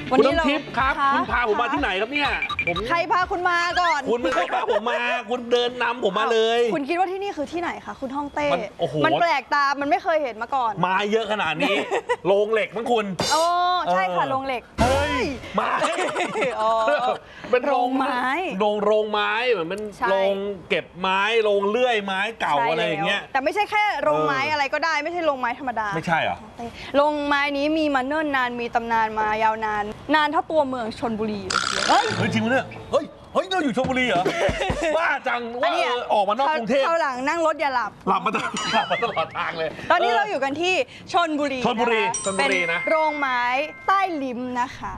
คุณน้ำทิพย์ครับคุณพาผมมาที่ไหนครับเนี่ยใครพาคุณมาก่อนคุณไม่เคยพาผมมาคุณเดินนำผมมาเลยคุณคิดว่าที่นี่คือที่ไหนคะคุณฮ่องเต้โอ้โหมันแปลกตามันไม่เคยเห็นมาก่อนมาเยอะขนาดนี้โรงเหล็กมั้งคุณโอ้ใช่ค่ะโรงเหล็กเฮ้ยไม้เป็นโรงไม้โรงไม้เหมือนเป็นโรงเก็บไม้โรงเลื่อยไม้เก่าอะไรอย่างเงี้ยแต่ไม่ใช่แค่โรงไม้อะไรก็ได้ไม่ใช่โรงไม้ธรรมดาไม่ใช่เหรอโรงไม้นี้มีมาเนิ่นนานมีตำนานมายาวนานเท่าตัวเมืองชลบุรีเฮ้ยจริงไหมเนี่ยเฮ้ยเราอยู่ชลบุรีเหรอบ้าจังว่าออกมานอกกรุงเทพคราวหลังนั่งรถอย่าหลับมาตลอดทางเลยตอนนี้เราอยู่กันที่ชลบุรีเป็นโรงไม้ใต้ลิ้มนะคะ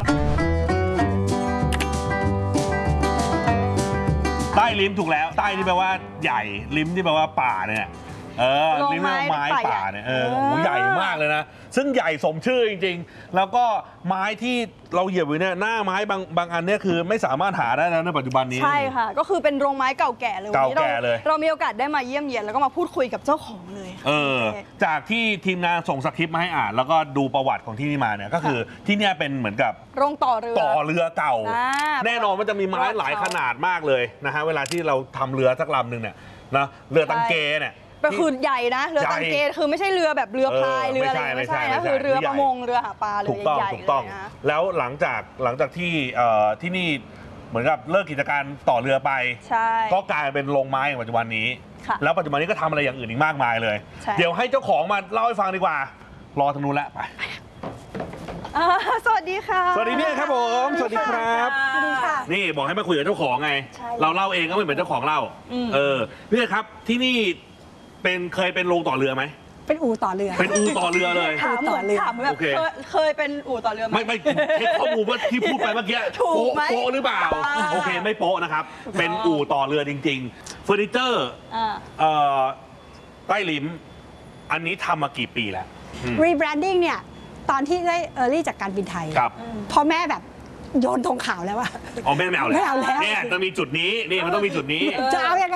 ใต้ลิ้มถูกแล้วใต้ที่แปลว่าใหญ่ลิ้มที่แปลว่าป่าเนี่ยลิ้มไม้ป่าเนี่ยใหญ่มากเลยนะซึ่งใหญ่สมชื่อจริงๆแล้วก็ไม้ที่เราเหยียบไว้เนี่ยหน้าไม้บางอันเนี่ยคือไม่สามารถหาได้แล้วในปัจจุบันนี้ใช่ค่ะก็คือเป็นโรงไม้เก่าแก่เลยเก่าแก่เลยเรามีโอกาสได้มาเยี่ยมเยียนแล้วก็มาพูดคุยกับเจ้าของเลยจากที่ทีมงานส่งสคริปต์มาให้อ่านแล้วก็ดูประวัติของที่นี่มาเนี่ยก็คือที่นี่เป็นเหมือนกับโรงต่อเรือเก่าแน่นอนมันจะมีไม้หลายขนาดมากเลยนะฮะเวลาที่เราทำเรือสักลำหนึ่งเนี่ยนะเรือตังเกเนี่ยก็คือใหญ่นะเรือตังเกคือไม่ใช่เรือแบบเรือพายเรืออะไรไม่ใช่นะคือเรือประมงเรือหาปลาเลยใหญ่เลยนะแล้วหลังจากที่นี่เหมือนกับเลิกกิจการต่อเรือไปก็กลายเป็นโรงไม้ในปัจจุบันนี้แล้วปัจจุบันนี้ก็ทำอะไรอย่างอื่นอีกมากมายเลยเดี๋ยวให้เจ้าของมาเล่าให้ฟังดีกว่ารอทางนู้นแล้วไปสวัสดีค่ะสวัสดีเนี่ยครับผมสวัสดีครับสวัสดีค่ะนี่บอกให้มาคุยกับเจ้าของไงเราเล่าเองก็ไม่เหมือนเจ้าของเล่าเนี่ยครับที่นี่เคยเป็นโรงต่อเรือไหมเป็นอู่ต่อเรือเป็นอู่ต่อเรือเลยถามแบบเคยเป็นอู่ต่อเรือไหมไม่เช็คข้อมูลว่าที่พูดไปเมื่อกี้โป๊ะหรือเปล่าโอเคไม่โป๊ะนะครับเป็นอู่ต่อเรือจริงๆเฟอร์นิเจอร์ใต้ลิ้มอันนี้ทำมากี่ปีแล้วรีแบรนดิ้งเนี่ยตอนที่ได้จากการบินไทยพอแม่แบบโยนธงขาวแล้วอะแม่ไม่เอาแล้วเนี่ยจะมีจุดนี้นี่มันต้องมีจุดนี้จะเอายังไง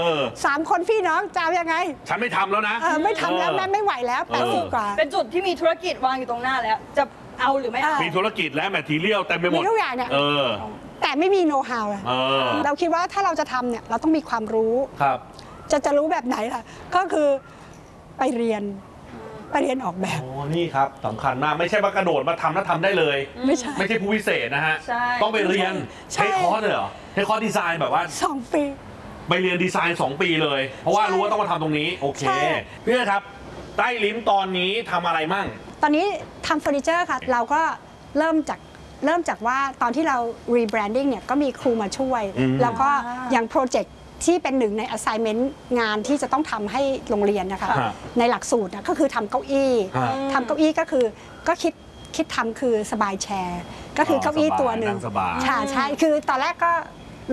3 คนพี่น้องจะเอายังไงฉันไม่ทำแล้วนะไม่ทำแล้วแม่ไม่ไหวแล้ว80 กว่าเป็นจุดที่มีธุรกิจวางอยู่ตรงหน้าแล้วจะเอาหรือไม่เอามีธุรกิจและแมททีเรียลเต็มไปหมดมีทุกอย่างเนี่ยแต่ไม่มีโน้ตฮาวเราคิดว่าถ้าเราจะทำเนี่ยเราต้องมีความรู้จะรู้แบบไหนล่ะก็คือไปเรียนออกแบบนี่ครับสำคัญมากไม่ใช่ว่ากระโดดมาทำแล้วทำได้เลยไม่ใช่ผู้พิเศษนะฮะต้องไปเรียนเทคคอร์สเลยเหรอเทคคอร์สดีไซน์แบบว่า 2 ปีไปเรียนดีไซน์2 ปีเลยเพราะว่ารู้ว่าต้องมาทำตรงนี้โอเคพี่ครับใต้ลิ้มตอนนี้ทำอะไรมั่งตอนนี้ทำเฟอร์นิเจอร์ค่ะเราก็เริ่มจากว่าตอนที่เรารีแบรนดิ้งเนี่ยก็มีครูมาช่วยแล้วก็อย่างโปรเจกต์ที่เป็นหนึ่งใน assignment งานที่จะต้องทำให้โรงเรียนนะคะในหลักสูตรก็คือทำเก้าอี้ก็คือก็คิดทำคือสบายแชร์ก็คือเก้าอี้ตัวหนึ่งใช่คือตอนแรกก็